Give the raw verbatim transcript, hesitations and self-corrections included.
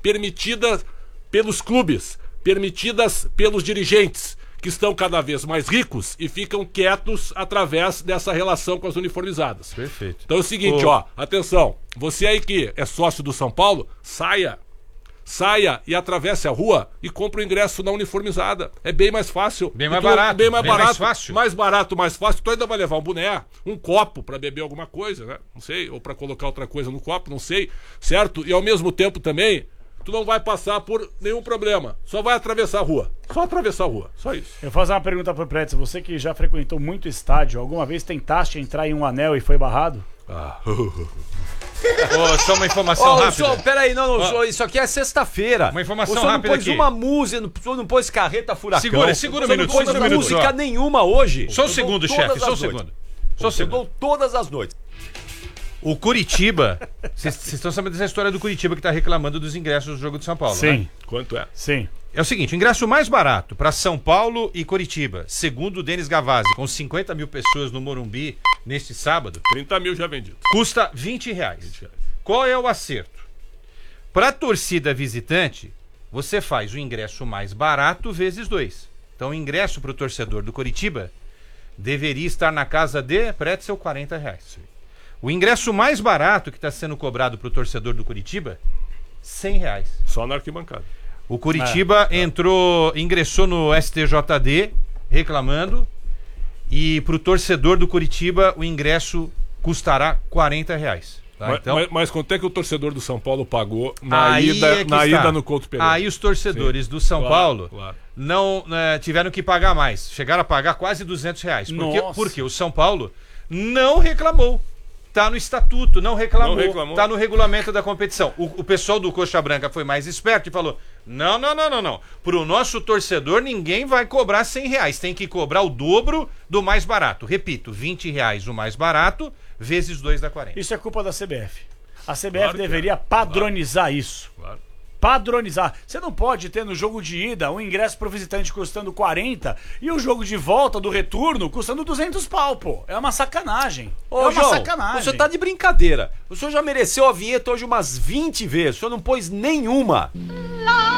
permitidas pelos clubes, permitidas pelos dirigentes, que estão cada vez mais ricos e ficam quietos através dessa relação com as uniformizadas. Perfeito. Então é o seguinte, Ô... ó, atenção, você aí que é sócio do São Paulo, saia, saia e atravesse a rua e compre o ingresso na uniformizada. É bem mais fácil. Bem mais tu, barato. Bem mais bem barato. mais fácil. Mais barato, mais fácil. Tu ainda vai levar um boné, um copo pra beber alguma coisa, né? Não sei, ou pra colocar outra coisa no copo, não sei, certo? E ao mesmo tempo também, tu não vai passar por nenhum problema. Só vai atravessar a rua. Só atravessar a rua. Só isso. Eu vou fazer uma pergunta pro Pretz. Você que já frequentou muito estádio, alguma vez tentaste entrar em um anel e foi barrado? Ah. Oh, só uma informação oh, rápida. Senhor, peraí, não, não, oh. senhor, isso aqui é sexta-feira. Uma informação o senhor rápida não pôs aqui. uma música, o senhor não pôs carreta furacão. Segura, segura um o senhor minuto, não pôs segura um minuto música só. nenhuma hoje. Só um Eu segundo, vou chefe, todas só um as noites. segundo. Só um Eu segundo. vou todas as noites. O Curitiba, vocês estão sabendo dessa história do Curitiba que está reclamando dos ingressos do jogo de São Paulo, Sim. né? Quanto é? Sim. É o seguinte, o ingresso mais barato para São Paulo e Curitiba, segundo o Denis Gavazzi, com cinquenta mil pessoas no Morumbi neste sábado, trinta mil já vendidos. custa vinte reais. vinte reais. Qual é o acerto? Para a torcida visitante, você faz o ingresso mais barato vezes dois. Então o ingresso para o torcedor do Curitiba deveria estar na casa de Pretzel quarenta reais. O ingresso mais barato que está sendo cobrado para o torcedor do Curitiba, cem reais. Só na arquibancada. O Curitiba é, é. entrou, ingressou no S T J D reclamando, e para o torcedor do Curitiba o ingresso custará quarenta reais. Tá? Mas, Então, mas, mas quanto é que o torcedor do São Paulo pagou na aí ida, é que na está. ida no Couto Pereira? Aí os torcedores Sim. do São Claro, Paulo claro. não né, tiveram que pagar mais. Chegaram a pagar quase duzentos reais. Porque, Nossa. porque o São Paulo não reclamou. Tá no estatuto, não reclamou. Não reclamou. Tá no regulamento da competição. O, o pessoal do Coxa Branca foi mais esperto e falou: não, não, não, não, não. Pro nosso torcedor ninguém vai cobrar cem reais. Tem que cobrar o dobro do mais barato. Repito, vinte reais o mais barato, vezes dois dá quarenta. Isso é culpa da C B F. A C B F Claro que deveria é. padronizar isso. Claro. Padronizar. Você não pode ter no jogo de ida um ingresso pro visitante custando quarenta e o jogo de volta do retorno custando duzentos pau, pô. É uma sacanagem. Ô, é uma João, sacanagem. o senhor tá de brincadeira. O senhor já mereceu a vinheta hoje umas vinte vezes. O senhor não pôs nenhuma.